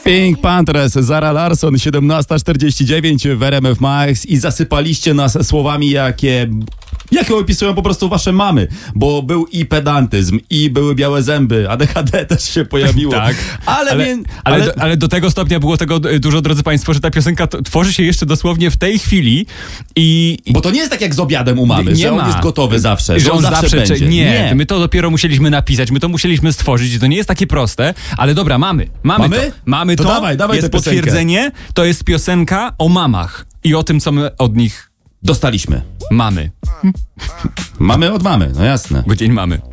Pink Panthers, Zara Larsson, 17:49 w RMF Max i zasypaliście nas słowami, jakie opisują po prostu wasze mamy, bo był i pedantyzm, i były białe zęby, ADHD też się pojawiło. Tak, ale do tego stopnia było tego dużo, drodzy państwo, że ta piosenka tworzy się jeszcze dosłownie w tej chwili i... Bo to nie jest tak jak z obiadem u mamy, nie że on ma. jest gotowy zawsze, że on zawsze będzie. Nie, my to dopiero musieliśmy napisać, my to musieliśmy stworzyć, to nie jest takie proste, ale dobra, mamy to, dawaj jest tę piosenkę. potwierdzenie, to jest piosenka o mamach i o tym, co my od nich dostaliśmy. mamy. Mamy od mamy, no jasne. Bo dzień mamy.